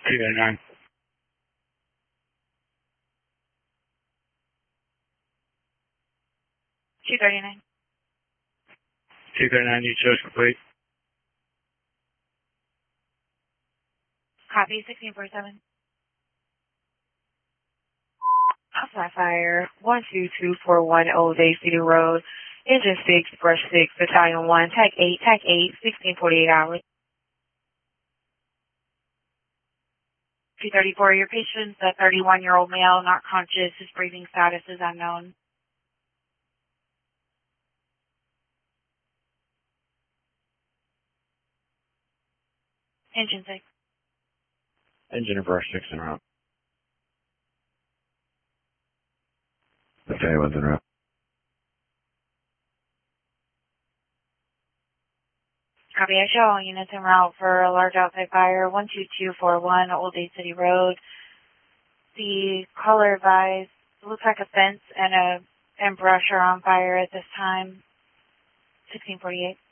239. 239. 239, you chose complete. Copy, 1647. Outside fire, 12241 Old Day City Road, Engine 6, Brush 6, Battalion 1, Tag 8, Tag 8, 1648 hours. 234, your patient, the 31-year-old male, not conscious, his breathing status is unknown. Engine 6. Engine and Brush 6 en route. Battalion 1's en route. Copy, I show all units en route for a large outside fire, 12241 Old Day City Road. The caller advised, it looks like a fence and brush are on fire at this time, 1648.